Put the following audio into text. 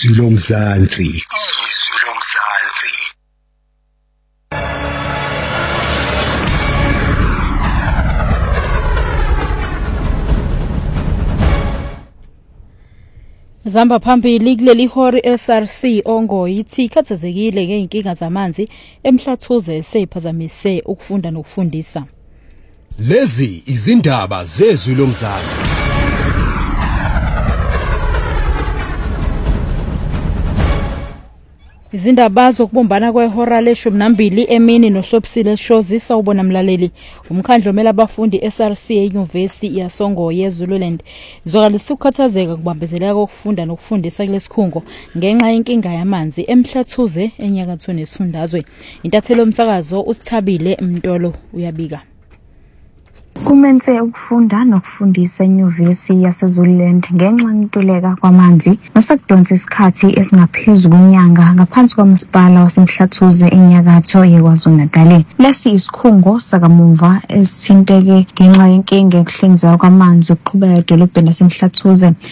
izwi lomzansi. Zamba phambili kuleli hori SRC ongoyi ithi khathazekile ngeinkinga zamanzi emhlathuze esephazamise ukufunda nokufundisa. Lezi izindaba zezwi lomzansi. Izindaba zokubumbana kwehora le-12 emini noHlopsile Shozi sawubona mlaleli. Umkhandlu omela abafundi SRC eYunivesithi yaSongoye eZululand zokalisa ukukhathazeka kubambezeleka kokufunda nokufundisa kulesikhungo ngenxa yenkinga yamanzi emhlathuze enyakathweni esifundazwe. Intathelo yomsakazo uSithabile Mtolo uyabika. Kumenze ukufunda nokufundisa eNyuvesi yaseZululand ngenxa yokuntuleka kwamanzi nosakudonsa isikhathi esingaphezulu kwenyanga ngaphansi kwamasipala wasemhlathuze enyakatho yeKwaZulu-Natal. Lesi isikhungo sakamumva esithinteke ngenxa yenkinga yokuhlinzeka kwamanzi ukuqhubeka edolobheni lasemhlathuze